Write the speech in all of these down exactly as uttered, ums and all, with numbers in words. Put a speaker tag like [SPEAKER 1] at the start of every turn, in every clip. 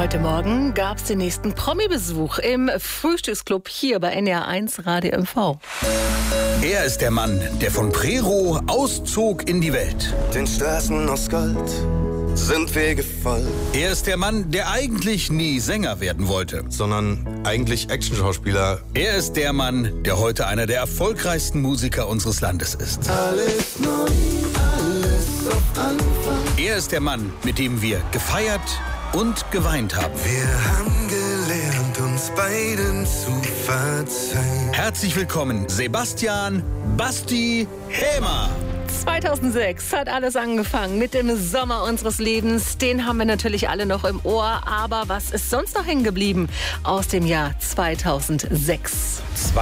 [SPEAKER 1] Heute Morgen gab es den nächsten Promi-Besuch im Frühstücksclub hier bei N D R eins Radio M V.
[SPEAKER 2] Er ist der Mann, der von Prero auszog in die Welt.
[SPEAKER 3] Den Straßen aus Gold sind Wege voll.
[SPEAKER 2] Er ist der Mann, der eigentlich nie Sänger werden wollte.
[SPEAKER 3] Sondern eigentlich Actionschauspieler.
[SPEAKER 2] Er ist der Mann, der heute einer der erfolgreichsten Musiker unseres Landes ist.
[SPEAKER 3] Alles neu, alles auf Anfang.
[SPEAKER 2] Er ist der Mann, mit dem wir gefeiert und geweint haben.
[SPEAKER 3] Wir haben gelernt, uns beiden zu verzeihen.
[SPEAKER 2] Herzlich willkommen, Sebastian Basti Hämer.
[SPEAKER 1] zweitausendsechs hat alles angefangen mit dem Sommer unseres Lebens. Den haben wir natürlich alle noch im Ohr. Aber was ist sonst noch hängen geblieben aus dem Jahr zweitausendsechs?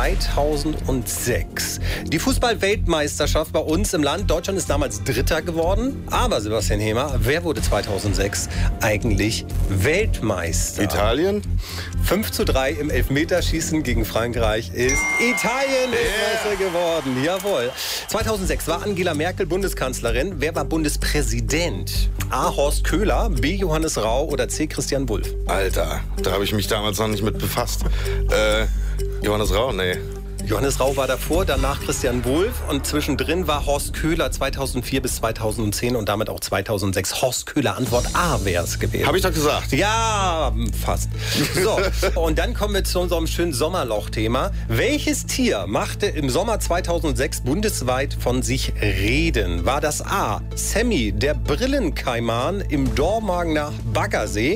[SPEAKER 4] zweitausendsechs. Die Fußball-Weltmeisterschaft bei uns im Land. Deutschland ist damals Dritter geworden. Aber, Sebastian Hämer, wer wurde zweitausendsechs eigentlich Weltmeister?
[SPEAKER 3] Italien?
[SPEAKER 4] fünf zu drei im Elfmeterschießen gegen Frankreich ist Italien Weltmeister geworden. Jawohl. zweitausendsechs war Angela Merkel Bundeskanzlerin. Wer war Bundespräsident? A. Horst Köhler, B. Johannes Rau oder C. Christian Wulff?
[SPEAKER 3] Alter, da habe ich mich damals noch nicht mit befasst. Äh, Johannes Rau? Nee.
[SPEAKER 4] Johannes Rau war davor, danach Christian Wulff und zwischendrin war Horst Köhler zweitausendvier bis zweitausendzehn und damit auch zweitausendsechs. Horst Köhler, Antwort A wäre es gewesen.
[SPEAKER 3] Habe ich doch gesagt.
[SPEAKER 4] Ja, fast. So, und dann kommen wir zu unserem schönen Sommerloch-Thema. Welches Tier machte im Sommer zweitausendsechs bundesweit von sich reden? War das A. Sammy, der Brillenkaiman im Dormagener Baggersee?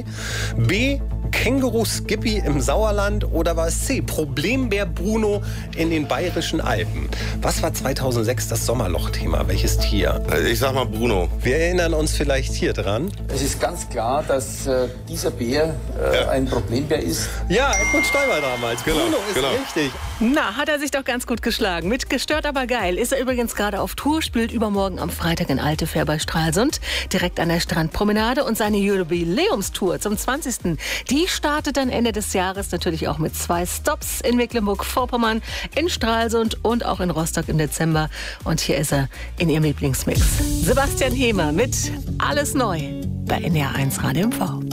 [SPEAKER 4] B. Känguru Skippy im Sauerland oder war es C. Problembär Bruno in den Bayerischen Alpen? Was war zweitausendsechs das Sommerloch-Thema? Welches Tier?
[SPEAKER 3] Ich sag mal Bruno.
[SPEAKER 4] Wir erinnern uns vielleicht hier dran.
[SPEAKER 5] Es ist ganz klar, dass äh, dieser Bär äh,
[SPEAKER 3] Ja.
[SPEAKER 5] ein Problembär ist.
[SPEAKER 4] Ja, Edmund Stoiber damals.
[SPEAKER 3] Genau,
[SPEAKER 4] Bruno ist
[SPEAKER 3] genau.
[SPEAKER 4] richtig.
[SPEAKER 1] Na, hat er sich doch ganz gut geschlagen. Mit Gestört, aber geil ist er übrigens gerade auf Tour, spielt übermorgen am Freitag in Altefähr bei Stralsund, direkt an der Strandpromenade. Und seine Jubiläumstour zum zwanzigsten Die startet dann Ende des Jahres natürlich auch mit zwei Stops in Mecklenburg-Vorpommern, in Stralsund und auch in Rostock im Dezember. Und hier ist er in ihrem Lieblingsmix. Sebastian Hämer mit Alles neu bei N D R eins Radio M V.